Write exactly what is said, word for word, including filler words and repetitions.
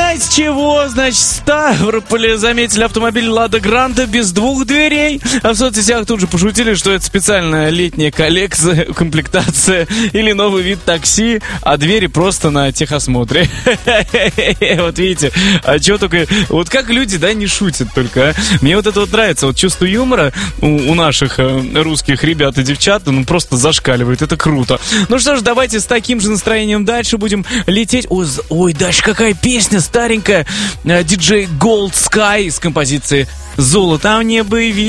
знаете чего? Значит, в Ставрополе заметили автомобиль «Лада Гранта» без двух дверей. А в соцсетях тут же пошутили, что это специальная летняя коллекция, комплектация или новый вид такси, а двери просто на техосмотре. Вот видите, а что только... Вот как люди, да, не шутят только, а? Мне вот это вот нравится. Вот чувство юмора у, у наших э, русских ребят и девчат, ну, просто зашкаливает. Это круто. Ну что ж, давайте с таким же настроением дальше будем лететь. Ой, ой, дальше какая песня старенькая. Диджей Gold Sky с композицией «Золото в небо».